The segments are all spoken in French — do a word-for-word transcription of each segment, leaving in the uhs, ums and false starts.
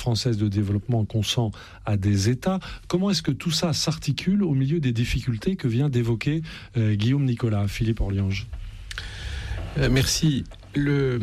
française de développement consent à des États. Comment est-ce que tout ça s'articule au milieu des difficultés que vient d'évoquer euh, Guillaume Nicolas, Philippe Orliange? euh, Merci. Le,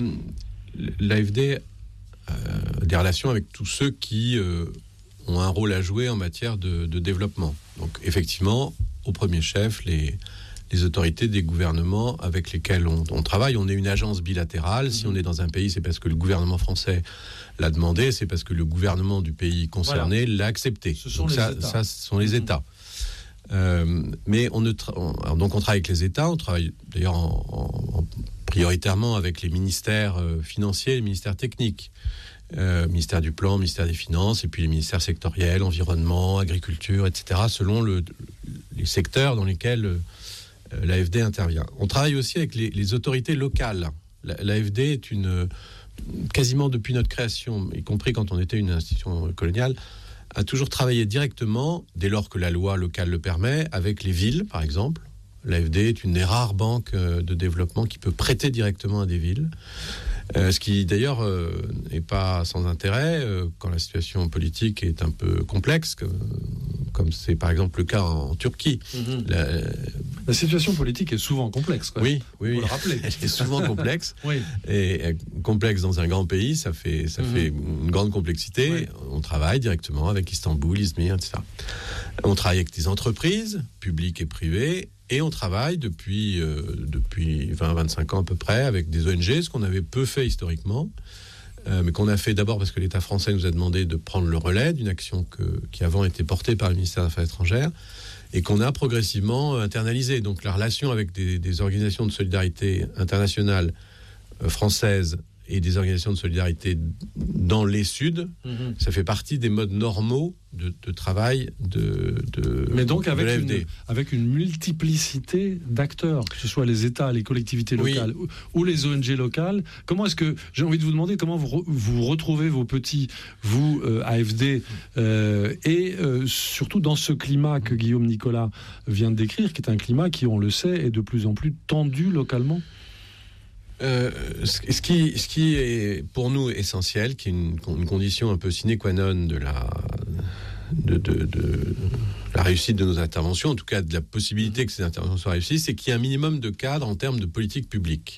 l'A F D a des relations avec tous ceux qui euh, ont un rôle à jouer en matière de, de développement. Donc effectivement, au premier chef, les, les autorités des gouvernements avec lesquels on, on travaille. On est une agence bilatérale. Si on est dans un pays, c'est parce que le gouvernement français l'a demandé, c'est parce que le gouvernement du pays concerné voilà. l'a accepté. Ce sont donc les ça, États. ça, ce sont les États. Mmh. Euh, mais on ne tra- on, alors donc on travaille avec les États. On travaille d'ailleurs en, en, en prioritairement avec les ministères euh, financiers, les ministères techniques. Euh, ministère du Plan, ministère des Finances, et puis les ministères sectoriels, environnement, agriculture, et cetera, selon le, les secteurs dans lesquels euh, l'A F D intervient. On travaille aussi avec les, les autorités locales. L'A F D est une, quasiment depuis notre création, y compris quand on était une institution coloniale, a toujours travaillé directement, dès lors que la loi locale le permet, avec les villes, par exemple. L'A F D est une des rares banques de développement qui peut prêter directement à des villes. Euh, ce qui d'ailleurs euh, n'est pas sans intérêt euh, quand la situation politique est un peu complexe, que, comme c'est par exemple le cas en, en Turquie. Mm-hmm. La, la situation politique est souvent complexe. Quoi. Oui, oui, faut le rappeler. Elle est souvent complexe. Oui. Et, et complexe dans un grand pays, ça fait ça mm-hmm. fait une grande complexité. Oui. On travaille directement avec Istanbul, Izmir, et cetera. On travaille avec des entreprises publiques et privées. Et on travaille depuis, euh, depuis vingt à vingt-cinq ans à peu près avec des O N G, ce qu'on avait peu fait historiquement, euh, mais qu'on a fait d'abord parce que l'État français nous a demandé de prendre le relais d'une action que, qui avant était portée par le ministère des Affaires étrangères et qu'on a progressivement internalisée. Donc la relation avec des, des organisations de solidarité internationale euh, françaises et des organisations de solidarité dans les Suds, mmh. ça fait partie des modes normaux de, de travail de, de Mais donc de avec l'A F D. Une, avec une multiplicité d'acteurs, que ce soit les États, les collectivités locales oui. ou, ou les O N G locales, comment est-ce que, j'ai envie de vous demander, comment vous, re, vous retrouvez vos petits, vous, euh, A F D, euh, et euh, surtout dans ce climat que Guillaume Nicolas vient de décrire, qui est un climat qui, on le sait, est de plus en plus tendu localement? Euh, ce, qui, ce qui est pour nous essentiel, qui est une, une condition un peu sine qua non de la, de, de, de la réussite de nos interventions, en tout cas de la possibilité que ces interventions soient réussies, c'est qu'il y ait un minimum de cadre en termes de politique publique.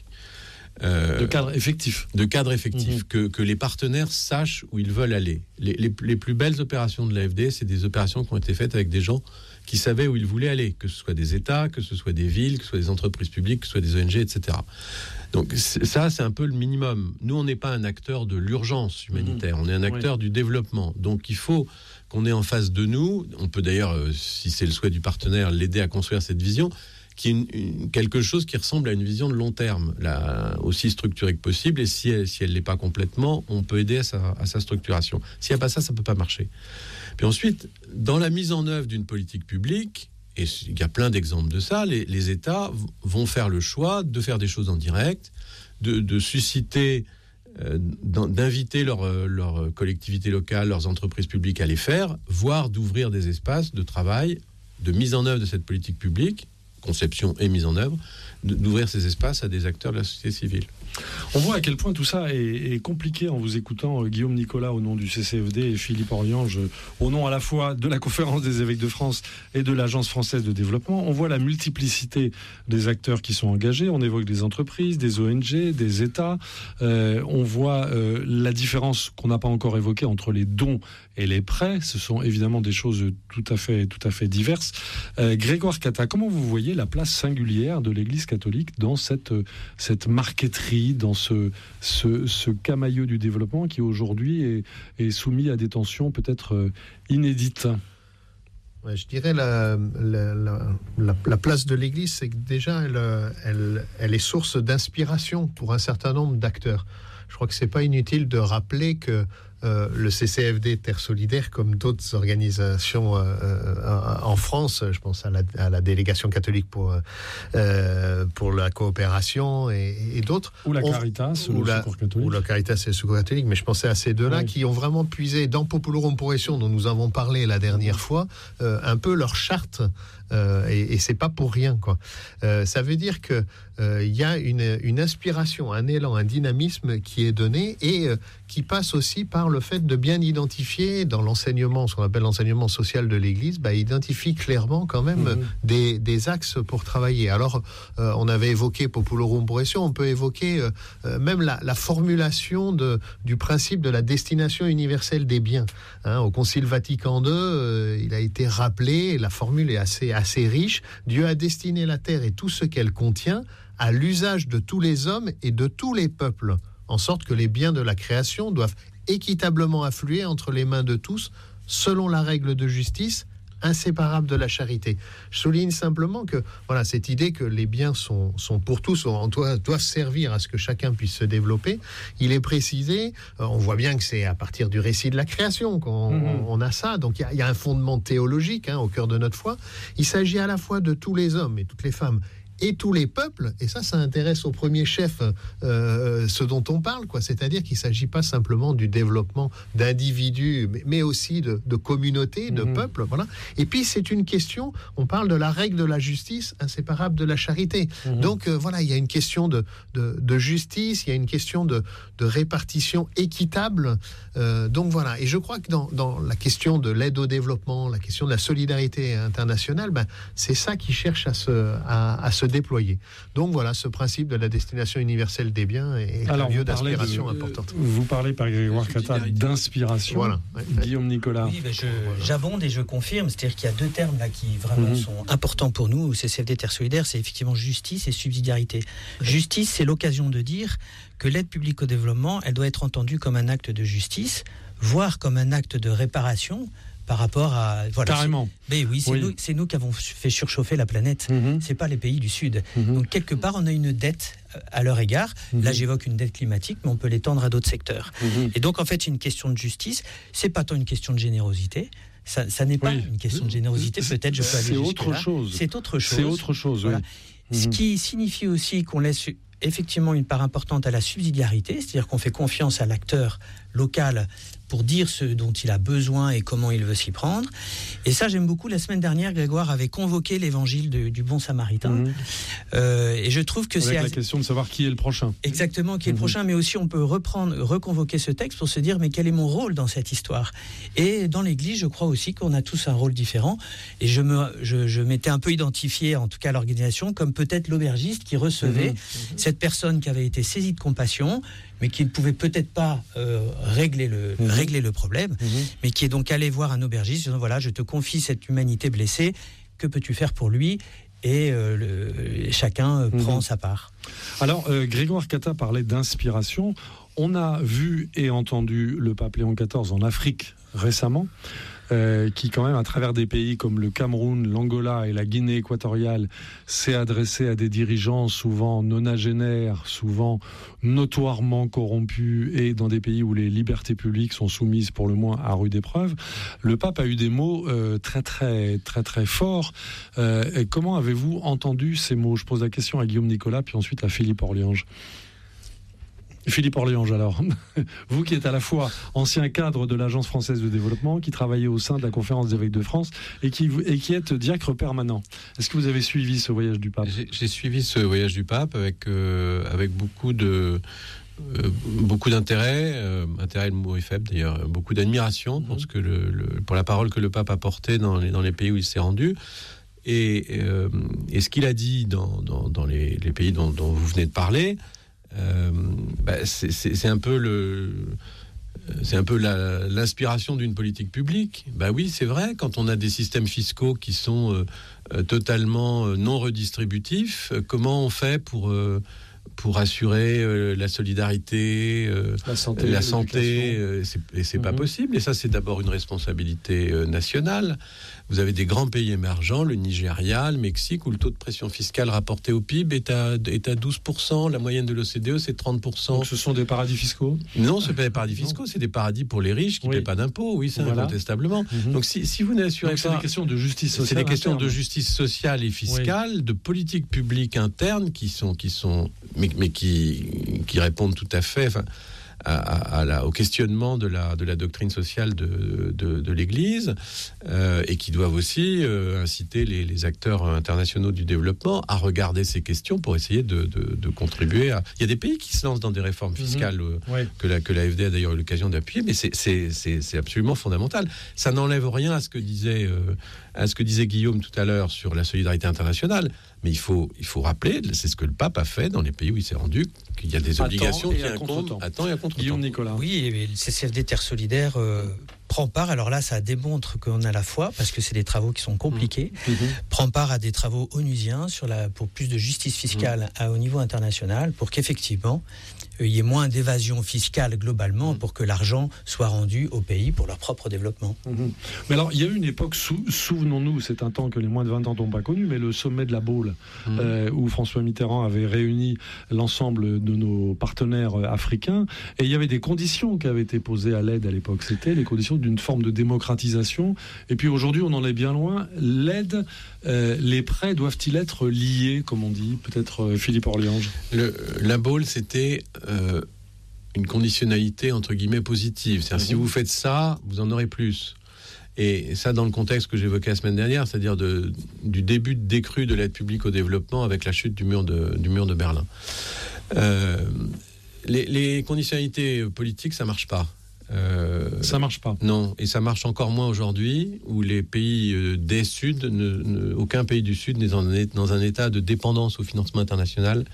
Euh, de cadre effectif. De cadre effectif, mmh. que, que les partenaires sachent où ils veulent aller. Les, les, les plus belles opérations de l'A F D, c'est des opérations qui ont été faites avec des gens qui savaient où ils voulaient aller, que ce soit des États, que ce soit des villes, que ce soit des entreprises publiques, que ce soit des O N G, et cetera. Donc c'est, ça, c'est un peu le minimum. Nous, on n'est pas un acteur de l'urgence humanitaire, mmh. on est un acteur oui. du développement. Donc il faut qu'on ait en face de nous, on peut d'ailleurs, euh, si c'est le souhait du partenaire, l'aider à construire cette vision, qui est une, une, quelque chose qui ressemble à une vision de long terme, là, aussi structurée que possible, et si elle si elle l'est pas complètement, on peut aider à sa, à sa structuration. S'il n'y a pas ça, ça ne peut pas marcher. Puis ensuite, dans la mise en œuvre d'une politique publique, et il y a plein d'exemples de ça, les, les États vont faire le choix de faire des choses en direct, de, de susciter, euh, d'inviter leurs leur collectivités locales, leurs entreprises publiques à les faire, voire d'ouvrir des espaces de travail, de mise en œuvre de cette politique publique, conception et mise en œuvre, d'ouvrir ces espaces à des acteurs de la société civile. On voit à quel point tout ça est, est compliqué en vous écoutant, euh, Guillaume Nicolas au nom du C C F D et Philippe Orliange au nom à la fois de la Conférence des évêques de France et de l'Agence française de développement. On voit la multiplicité des acteurs qui sont engagés. On évoque des entreprises, des O N G, des États. Euh, on voit euh, la différence qu'on n'a pas encore évoquée entre les dons et les prêts. Ce sont évidemment des choses tout à fait, tout à fait diverses. Euh, Grégoire Catta, comment vous voyez la place singulière de l'Église catholique dans cette, cette marqueterie, dans ce, ce, ce camailleux du développement qui aujourd'hui est, est soumis à des tensions peut-être inédites? Ouais, je dirais la, la, la, la, la place de l'Église, c'est que déjà elle, elle, elle est source d'inspiration pour un certain nombre d'acteurs. Je crois que c'est pas inutile de rappeler que euh, le C C F D Terre Solidaire, comme d'autres organisations euh, euh, en France, je pense à la, à la délégation catholique pour euh, pour la coopération et, et d'autres, ou la Caritas, ou, le la, Secours catholique, ou la Caritas et le Secours catholique. Mais je pensais à ces deux-là oui. qui ont vraiment puisé dans Populorum Progression, dont nous avons parlé la dernière fois, euh, un peu leur charte. Euh, et, et c'est pas pour rien, quoi. Euh, ça veut dire que euh, il y a une, une inspiration, un élan, un dynamisme qui est donné et euh, qui passe aussi par le fait de bien identifier dans l'enseignement, ce qu'on appelle l'enseignement social de l'Église, bah, identifie clairement quand même mmh. des, des axes pour travailler. Alors, euh, on avait évoqué Populorum Progressio, on peut évoquer euh, même la, la formulation de, du principe de la destination universelle des biens. Hein, au Concile Vatican deux, euh, il a été rappelé, la formule est assez, assez riche, Dieu a destiné la terre et tout ce qu'elle contient à l'usage de tous les hommes et de tous les peuples, en sorte que les biens de la création doivent équitablement affluer entre les mains de tous, selon la règle de justice, inséparable de la charité. Je souligne simplement que voilà, cette idée que les biens sont, sont pour tous, doivent, doivent servir à ce que chacun puisse se développer, il est précisé, on voit bien que c'est à partir du récit de la création qu'on mmh. on a ça, donc il y, y a un fondement théologique hein, au cœur de notre foi. Il s'agit à la fois de tous les hommes et toutes les femmes, et tous les peuples, et ça, ça intéresse au premier chef euh, ce dont on parle, quoi. C'est-à-dire qu'il ne s'agit pas simplement du développement d'individus, mais, mais aussi de, de communautés, de mmh. peuples, voilà. Et puis, c'est une question, on parle de la règle de la justice inséparable de la charité. Mmh. Donc, euh, voilà, il y a une question de, de, de justice, il y a une question de, de répartition équitable. Euh, donc, voilà. Et je crois que dans, dans la question de l'aide au développement, la question de la solidarité internationale, ben, c'est ça qui cherche à se, à, à se déployer. Donc voilà, ce principe de la destination universelle des biens est Alors, un lieu d'inspiration de, importante. Vous parlez par Grégoire Catta d'inspiration. Voilà. Ouais, Guillaume Nicolas. Oui, ben je, j'abonde et je confirme, c'est-à-dire qu'il y a deux termes là qui vraiment mmh. sont importants pour nous au C C F D Terre Solidaire, c'est effectivement justice et subsidiarité. Ouais. Justice, c'est l'occasion de dire que l'aide publique au développement, elle doit être entendue comme un acte de justice, voire comme un acte de réparation, par rapport à... Voilà, carrément. C'est, mais oui, c'est, oui. Nous, c'est nous qui avons fait surchauffer la planète. Mm-hmm. C'est pas les pays du Sud. Mm-hmm. Donc, quelque part, on a une dette à leur égard. Mm-hmm. Là, j'évoque une dette climatique, mais on peut l'étendre à d'autres secteurs. Mm-hmm. Et donc, en fait, c'est une question de justice. C'est pas tant une question de générosité. Ça, ça n'est pas oui. une question de générosité. Peut-être, je peux aller c'est autre chose. C'est autre chose. C'est autre chose, voilà. Oui. Mm-hmm. Ce qui signifie aussi qu'on laisse effectivement une part importante à la subsidiarité, c'est-à-dire qu'on fait confiance à l'acteur local pour dire ce dont il a besoin et comment il veut s'y prendre. Et ça, j'aime beaucoup. La semaine dernière, Grégoire avait convoqué l'évangile de, du bon samaritain. Mmh. Euh, et je trouve que Avec c'est... la question de savoir qui est le prochain. Exactement, qui est mmh. le prochain. Mais aussi, on peut reprendre, reconvoquer ce texte pour se dire, mais quel est mon rôle dans cette histoire ? Et dans l'Église, je crois aussi qu'on a tous un rôle différent. Et je, me, je, je m'étais un peu identifié, en tout cas à l'organisation, comme peut-être l'aubergiste qui recevait mmh. cette personne qui avait été saisie de compassion, mais qui ne pouvait peut-être pas euh, régler, le, mmh. régler le problème, mmh. mais qui est donc allé voir un aubergiste, disant voilà, je te confie cette humanité blessée, que peux-tu faire pour lui ? Et euh, le, chacun euh, mmh. prend sa part. Alors, euh, Grégoire Catta parlait d'inspiration. On a vu et entendu le pape Léon quatorze en Afrique récemment, Euh, qui quand même, à travers des pays comme le Cameroun, l'Angola et la Guinée équatoriale, s'est adressé à des dirigeants souvent nonagénaires, souvent notoirement corrompus, et dans des pays où les libertés publiques sont soumises pour le moins à rude épreuve. Le pape a eu des mots euh, très très très très forts. Euh, et comment avez-vous entendu ces mots ? Je pose la question à Guillaume Nicolas, puis ensuite à Philippe Orliange. Philippe Orliange, alors, vous qui êtes à la fois ancien cadre de l'Agence française de développement, qui travaillait au sein de la Conférence des évêques de France et qui, et qui êtes diacre permanent. Est-ce que vous avez suivi ce voyage du pape ? J'ai, j'ai suivi ce voyage du pape avec, euh, avec beaucoup de... Euh, beaucoup d'intérêt, euh, intérêt le mot est faible d'ailleurs, beaucoup d'admiration pour, ce que le, le, pour la parole que le pape a portée dans les, dans les pays où il s'est rendu. Et, euh, et ce qu'il a dit dans, dans, dans les, les pays dont, dont vous venez de parler, Euh, bah c'est, c'est, c'est un peu le, c'est un peu la, l'inspiration d'une politique publique. Bah oui, c'est vrai. Quand on a des systèmes fiscaux qui sont euh, totalement non redistributifs, euh, comment on fait pour euh, pour assurer euh, la solidarité, euh, la santé, la santé euh, c'est, et c'est mmh. pas possible. Et ça, c'est d'abord une responsabilité euh, nationale. Vous avez des grands pays émergents, le Nigeria, le Mexique, où le taux de pression fiscale rapporté au P I B est à, est à douze pour cent. La moyenne de l'O C D E, c'est trente pour cent. Donc ce sont des paradis fiscaux ? Non, ce sont pas des paradis fiscaux, non. C'est des paradis pour les riches qui ne oui. paient pas d'impôts, oui, ça, voilà. incontestablement. Mm-hmm. Donc si, si vous n'assurez Donc, pas... c'est des questions de justice sociale. C'est des questions interne. de justice sociale et fiscale, oui. de politique publique interne qui sont... Qui sont mais, mais qui, qui répondent tout à fait... Enfin, à, à, à la, au questionnement de la, de la doctrine sociale de, de, de l'Église, euh, et qui doivent aussi euh, inciter les, les acteurs internationaux du développement à regarder ces questions pour essayer de, de, de contribuer à... Il y a des pays qui se lancent dans des réformes fiscales, mmh. euh, ouais. que, la, que l'A F D a d'ailleurs eu l'occasion d'appuyer, mais c'est, c'est, c'est, c'est absolument fondamental. Ça n'enlève rien à ce que disait, euh, à ce que disait Guillaume tout à l'heure sur la solidarité internationale, mais il faut, il faut rappeler, c'est ce que le pape a fait dans les pays où il s'est rendu, qu'il y a des obligations qui incombent à temps et à contre-temps. Guillaume Nicolas. Oui, et le C C F D Terre Solidaire euh, prend part, alors là ça démontre qu'on a la foi, parce que c'est des travaux qui sont compliqués, mmh. prend part à des travaux onusiens sur la, pour plus de justice fiscale mmh. à, au niveau international, pour qu'effectivement il y ait moins d'évasion fiscale globalement, mmh. pour que l'argent soit rendu au pays pour leur propre développement. Mmh. Mais alors, il y a eu une époque, sou- souvenons-nous, c'est un temps que les moins de vingt ans n'ont pas connu, mais le sommet de la Baule, mmh. euh, où François Mitterrand avait réuni l'ensemble de nos partenaires africains, et il y avait des conditions qui avaient été posées à l'aide à l'époque. C'était les conditions d'une forme de démocratisation, et puis aujourd'hui, on en est bien loin. L'aide, euh, les prêts doivent-ils être liés, comme on dit? Peut-être euh, Philippe Orliange. Le, la Baule, c'était... Euh, une conditionnalité entre guillemets positive. C'est-à-dire mmh. si vous faites ça, vous en aurez plus. Et ça dans le contexte que j'évoquais la semaine dernière, c'est-à-dire de, du début de décrue de l'aide publique au développement avec la chute du mur de, du mur de Berlin. Euh, les, les conditionnalités politiques, ça marche pas. Euh, ça marche pas. Non, et ça marche encore moins aujourd'hui, où les pays euh, des Sud, ne, ne, aucun pays du Sud n'est dans un, dans un état de dépendance au financement international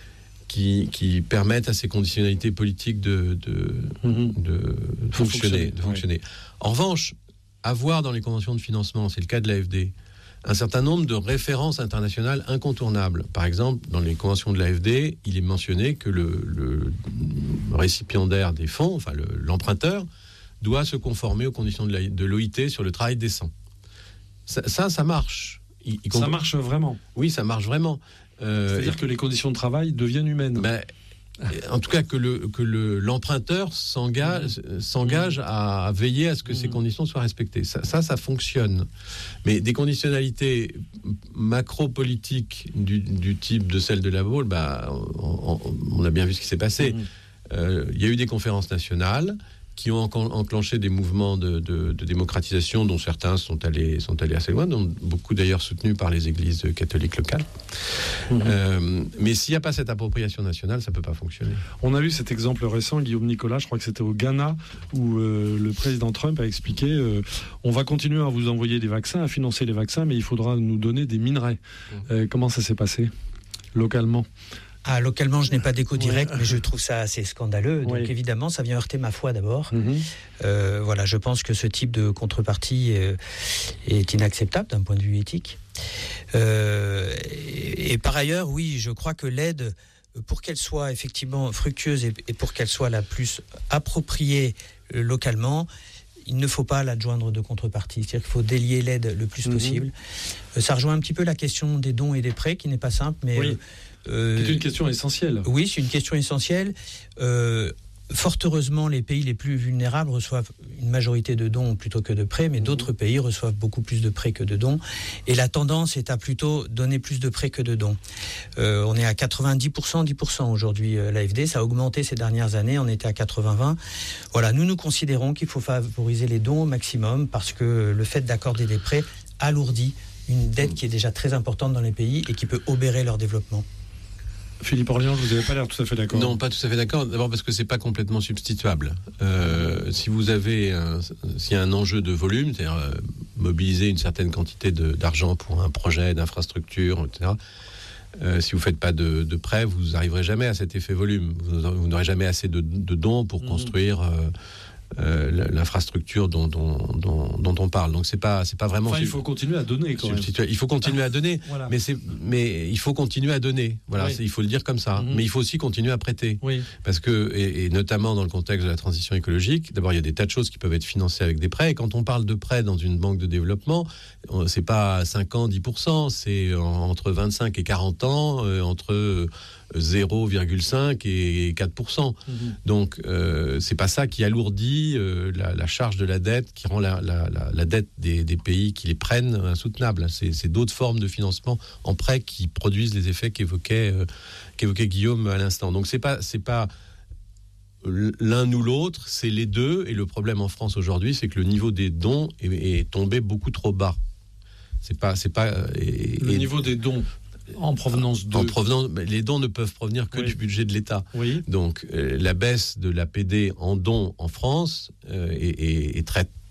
Qui, qui permettent à ces conditionnalités politiques de, de, mmh. de, de fonctionner. fonctionner, de fonctionner. Ouais. En revanche, avoir dans les conventions de financement, c'est le cas de l'A F D, un certain nombre de références internationales incontournables. Par exemple, dans les conventions de l'A F D, il est mentionné que le, le récipiendaire des fonds, enfin le, l'emprunteur, doit se conformer aux conditions de, la, de l'O I T sur le travail décent. Ça, ça, ça marche. Il, il ça marche vraiment. Oui, ça marche vraiment. Euh, C'est-à-dire et, que les conditions de travail deviennent humaines. Ben, en tout cas, que, le, que le, l'emprunteur s'engage, mmh. s'engage à, à veiller à ce que mmh. ces conditions soient respectées. Ça, ça, ça fonctionne. Mais des conditionnalités macro-politiques du, du type de celle de la Baule, bah, on, on a bien vu ce qui s'est passé. Mmh. Euh, il y a eu des conférences nationales qui ont enclenché des mouvements de, de, de démocratisation dont certains sont allés, sont allés assez loin, dont beaucoup d'ailleurs soutenus par les églises catholiques locales. Mmh. Euh, mais s'il n'y a pas cette appropriation nationale, ça ne peut pas fonctionner. On a eu cet exemple récent, Guillaume Nicolas, je crois que c'était au Ghana, où euh, le président Trump a expliqué euh, on va continuer à vous envoyer des vaccins, à financer les vaccins, mais il faudra nous donner des minerais. Mmh. Euh, comment ça s'est passé, localement ? Ah, localement, je n'ai pas d'écho direct, ouais. mais je trouve ça assez scandaleux. Donc, oui. évidemment, ça vient heurter ma foi d'abord. Mm-hmm. Euh, voilà, je pense que ce type de contrepartie euh, est inacceptable d'un point de vue éthique. Euh, et, et par ailleurs, oui, je crois que l'aide, pour qu'elle soit effectivement fructueuse et, et pour qu'elle soit la plus appropriée euh, localement, il ne faut pas l'adjoindre de contrepartie. C'est-à-dire qu'il faut délier l'aide le plus mm-hmm. possible. Euh, ça rejoint un petit peu la question des dons et des prêts, qui n'est pas simple, mais... Oui. Euh, Euh, c'est une question essentielle. Oui, c'est une question essentielle. Euh, fort heureusement, les pays les plus vulnérables reçoivent une majorité de dons plutôt que de prêts, mais mmh. d'autres pays reçoivent beaucoup plus de prêts que de dons. Et la tendance est à plutôt donner plus de prêts que de dons. Euh, on est à quatre-vingt-dix pour cent, dix pour cent aujourd'hui, euh, l'A F D. Ça a augmenté ces dernières années, on était à quatre-vingts vingt. Voilà, nous, nous considérons qu'il faut favoriser les dons au maximum parce que le fait d'accorder des prêts alourdit une dette qui est déjà très importante dans les pays et qui peut obérer leur développement. Philippe Orliange, vous n'avez pas l'air tout à fait d'accord. Non, pas tout à fait d'accord. D'abord parce que c'est pas complètement substituable. Euh, si vous avez, un, s'il y a un enjeu de volume, c'est-à-dire euh, mobiliser une certaine quantité de, d'argent pour un projet d'infrastructure, et cetera. Euh, si vous faites pas de, de prêt, vous n'arriverez jamais à cet effet volume. Vous, vous n'aurez jamais assez de, de dons pour mmh. construire. Euh, Euh, l'infrastructure dont, dont, dont, dont on parle. Donc c'est pas, c'est pas vraiment... Enfin, il faut continuer à donner quand même. Il faut continuer à donner, voilà. mais, c'est, mais il faut continuer à donner. Voilà, oui. Il faut le dire comme ça. Mm-hmm. Mais il faut aussi continuer à prêter. Oui. Parce que, et, et notamment dans le contexte de la transition écologique, d'abord il y a des tas de choses qui peuvent être financées avec des prêts. Et quand on parle de prêts dans une banque de développement, c'est pas cinq ans, dix pour cent, c'est entre vingt-cinq et quarante ans, euh, entre... zéro virgule cinq et quatre pour cent. Mmh. Donc, euh, c'est pas ça qui alourdit euh, la, la charge de la dette, qui rend la, la, la, la dette des, des pays qui les prennent insoutenable. C'est, c'est d'autres formes de financement en prêt qui produisent les effets qu'évoquait, euh, qu'évoquait Guillaume à l'instant. Donc, c'est pas, c'est pas l'un ou l'autre, c'est les deux. Et le problème en France aujourd'hui, c'est que le niveau des dons est, est tombé beaucoup trop bas. C'est pas, c'est pas. Et, le et, niveau des dons en provenance de. En provenance, les dons ne peuvent provenir que oui. du budget de l'État. Oui. Donc euh, la baisse de l'A P D en dons en France euh, est, est, est très